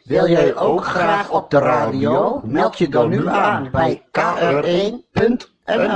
Wil jij ook graag op de radio? Meld je dan nu aan bij kr1.nl.